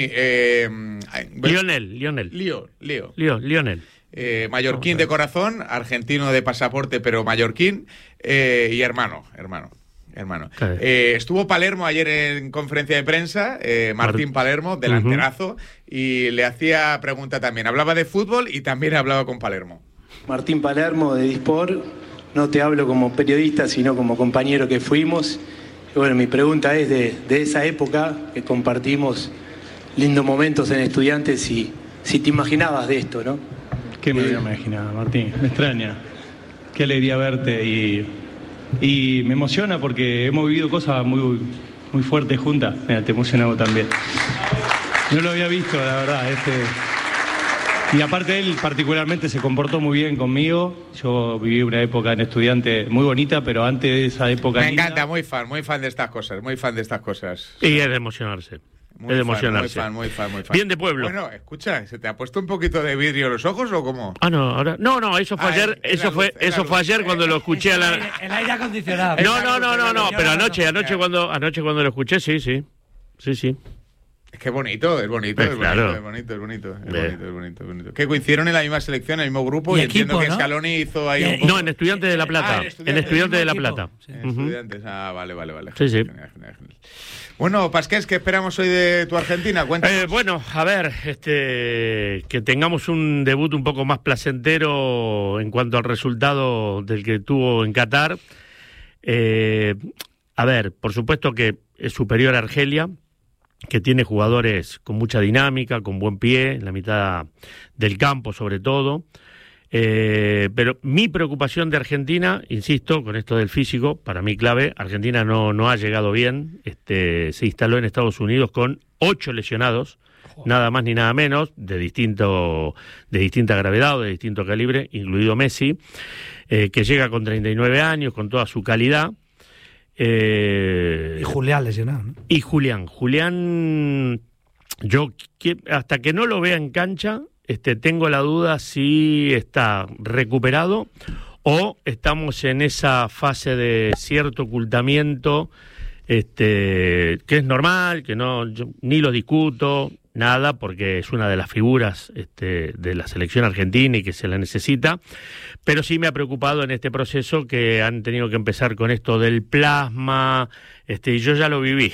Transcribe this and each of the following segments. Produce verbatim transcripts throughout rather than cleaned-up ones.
Eh, Lionel, Lionel. Lío, Lío. Lío, Lionel. Eh, mallorquín de corazón, argentino de pasaporte, pero mallorquín, eh, y hermano, hermano. Hermano. Eh, estuvo Palermo ayer en conferencia de prensa, eh, Martín Palermo, delanterazo, uh-huh. y le hacía pregunta también. Hablaba de fútbol y también hablaba con Palermo. Martín Palermo de Dispor, no te hablo como periodista, sino como compañero que fuimos. Y bueno, mi pregunta es de, de esa época que compartimos lindos momentos en Estudiantes, y si te imaginabas de esto, ¿no? ¿Qué me había imaginado, Martín? Me extraña. Qué alegría verte y... Y me emociona porque hemos vivido cosas muy, muy fuertes juntas. Mira, te emocionado también. No lo había visto, la verdad. Este... Y aparte él particularmente se comportó muy bien conmigo. Yo viví una época en Estudiante muy bonita, pero antes de esa época... Me linda... encanta, muy fan, muy fan de estas cosas, muy fan de estas cosas. Y es de emocionarse. Muy es de fan, emocionarse. Muy fan, muy fan, muy fan. Bien de pueblo. Bueno, escucha, ¿se te ha puesto un poquito de vidrio en los ojos o cómo? Ah, no, ahora. No, no, eso fue ah, ayer, eso luz, fue, eso fue ayer cuando lo escuché a la. El, el aire acondicionado. No, no, no, no, no, pero anoche, anoche cuando, anoche cuando lo escuché, sí, sí. Sí, sí. Es que bonito, es bonito, pues es, claro. bonito es bonito, es bonito, es bonito, es bonito, es bonito. Que coincidieron en la misma selección, en el mismo grupo, y, y equipo, entiendo que ¿no? Scaloni hizo ahí un poco... No, en Estudiantes de La Plata. Ah, en Estudiantes de La Plata. Sí. En Estudiantes, ah, vale, vale, vale. Sí, sí. Genial, genial, genial. Bueno, Pasqués, ¿qué esperamos hoy de tu Argentina? Cuéntanos. Eh, bueno, a ver, este, que tengamos un debut un poco más placentero en cuanto al resultado del que tuvo en Qatar. Eh, a ver, por supuesto que es superior a Argelia, que tiene jugadores con mucha dinámica, con buen pie, en la mitad del campo sobre todo. Eh, pero mi preocupación de Argentina, insisto, con esto del físico, para mí clave, Argentina no, no ha llegado bien, este, se instaló en Estados Unidos con ocho lesionados, Joder. nada más ni nada menos, de distinto, de distinta gravedad o de distinto calibre, incluido Messi, eh, que llega con treinta y nueve años, con toda su calidad. Eh, y Julián lesionado, ¿no? Y Julián, Julián, yo hasta que no lo vea en cancha, Este, tengo la duda si está recuperado o estamos en esa fase de cierto ocultamiento, este, que es normal, que no, yo ni lo discuto, nada, porque es una de las figuras este, de la selección argentina y que se la necesita, pero sí me ha preocupado en este proceso que han tenido que empezar con esto del plasma, este, y yo ya lo viví.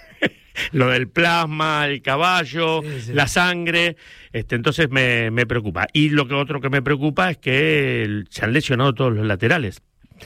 Lo del plasma, el caballo, sí, sí. la sangre, este, entonces me, me preocupa. Y lo que otro que me preocupa es que el, se han lesionado todos los laterales.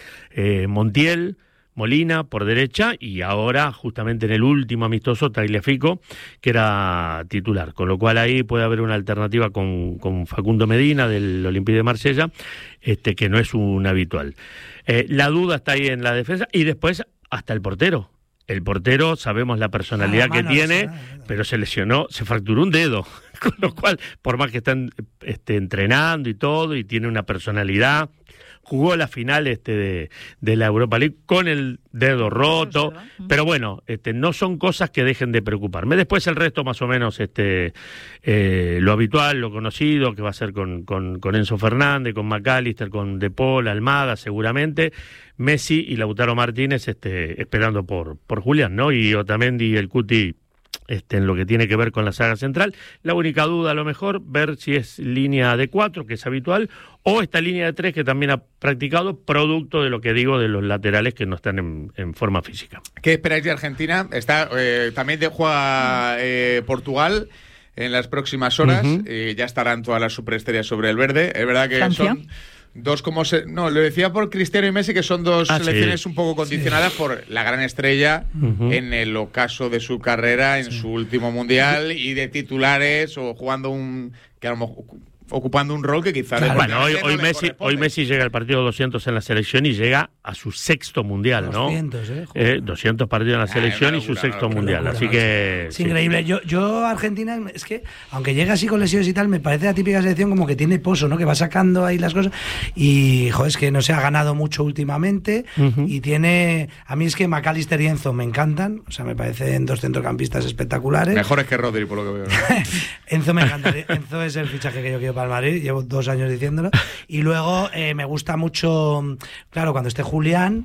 Eh, Montiel, Molina por derecha y ahora justamente en el último amistoso Tagliafico, que era titular. Con lo cual ahí puede haber una alternativa con, con Facundo Medina del Olympique de Marsella, este, que no es un habitual. Eh, la duda está ahí en la defensa y después hasta el portero. El portero, sabemos la personalidad ah, que tiene, no, no, no. pero se lesionó, se fracturó un dedo, con lo cual, por más que están este, entrenando y todo, y tiene una personalidad, jugó la final este de, de la Europa League con el dedo roto, pero bueno, este, no son cosas que dejen de preocuparme. Después el resto más o menos este, eh, lo habitual, lo conocido, que va a ser con, con, con Enzo Fernández, con McAllister, con De Paul, Almada seguramente, Messi y Lautaro Martínez este, esperando por, por Julián, ¿no? Y Otamendi y el Cuti este, en lo que tiene que ver con la saga central. La única duda a lo mejor, ver si es línea de cuatro, que es habitual, o esta línea de tres que también ha practicado, producto de lo que digo de los laterales que no están en, en forma física. ¿Qué esperáis de Argentina? Está eh, también de juega eh, Portugal en las próximas horas, uh-huh. eh, ya estarán todas las superestrellas sobre el verde. Es verdad que ¿Francia? son... Dos como se, no, lo decía por Cristiano y Messi, que son dos ah, selecciones sí. un poco condicionadas sí. por la gran estrella uh-huh. en el ocaso de su carrera, en sí. su último mundial, y de titulares o jugando un que a lo mejor ocupando un rol que quizás... Claro. Bueno, hoy, hoy, Messi, hoy Messi llega al partido doscientos en la selección y llega a su sexto mundial, ¿no? doscientos, ¿eh? eh doscientos partidos en la selección ah, locura, y su sexto locura, mundial, locura, así que... Es sí. increíble. Yo, yo, Argentina, es que, aunque llega así con lesiones y tal, me parece la típica selección como que tiene pozo, ¿no? Que va sacando ahí las cosas y, joder, es que no se ha ganado mucho últimamente uh-huh. y tiene... A mí es que McAllister y Enzo me encantan, o sea, me parecen dos centrocampistas espectaculares. Mejores que Rodri, por lo que veo, ¿no? Enzo me encanta. Enzo es el fichaje que yo quiero para el Madrid, llevo dos años diciéndolo. Y luego eh, me gusta mucho, claro, cuando esté Julián,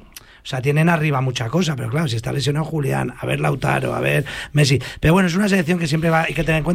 O sea, tienen arriba mucha cosa, pero claro, si está lesionado Julián, a ver Lautaro, a ver Messi. Pero bueno, es una selección que siempre va, hay que tener en cuenta